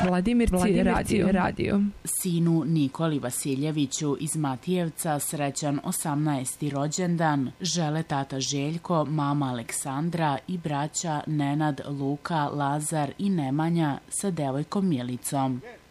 Vladimirci radio. Sinu Nikoli Vasiljeviću iz Matijevca srećan 18. rođendan žele tata Željko, mama Aleksandra i braća Nenad, Luka, Lazar i Nemanja sa devojkom Milicom.